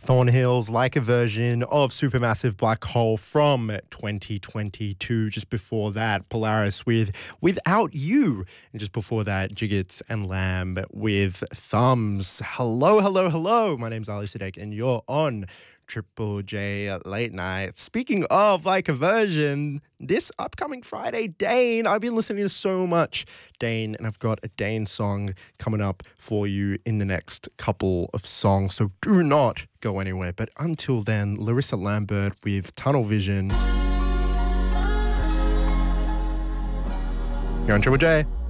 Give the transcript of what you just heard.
Thornhill's like a version of Supermassive Black Hole from 2022. Just before that, Polaris with Without You. And just before that, Jiggets and Lamb with Thumbs. Hello, hello, hello. My name's Ali Sidek and you're on Triple J Late Night. Speaking of like a version, this upcoming Friday, Dane. I've been listening to so much Dane, and I've got a Dane song coming up for you in the next couple of songs, so do not go anywhere. But until then, Larissa Lambert with Tunnel Vision. You're on Triple J.